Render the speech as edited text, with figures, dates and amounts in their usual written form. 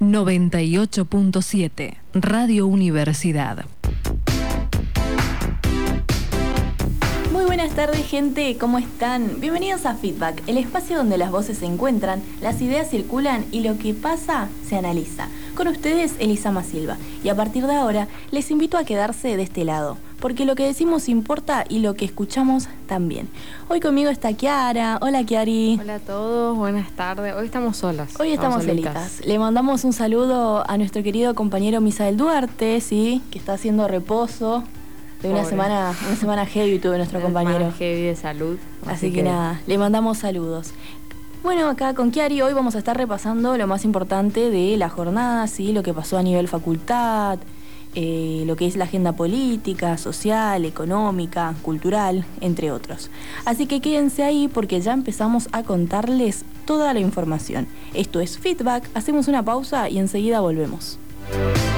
98.7 Radio Universidad. Muy buenas tardes, gente, ¿cómo están? Bienvenidos a Feedback, el espacio donde las voces se encuentran, las ideas circulan y lo que pasa se analiza. Con ustedes, Elisama Silva, y a partir de ahora les invito a quedarse de este lado, porque lo que decimos importa y lo que escuchamos también. Hoy conmigo está Kiara. Hola, Kiari. Hola a todos, buenas tardes. Hoy estamos solas. Hoy estamos solitas. Le mandamos un saludo a nuestro querido compañero Misael Duarte, ¿sí? Que está haciendo reposo de una semana heavy tuve nuestro compañero. Semana heavy de salud. Así que nada, le mandamos saludos. Bueno, acá con Kiari hoy vamos a estar repasando lo más importante de la jornada, ¿sí? Lo que pasó a nivel facultad, lo que es la agenda política, social, económica, cultural, entre otros. Así que quédense ahí porque ya empezamos a contarles toda la información. Esto es Feedback, hacemos una pausa y enseguida volvemos.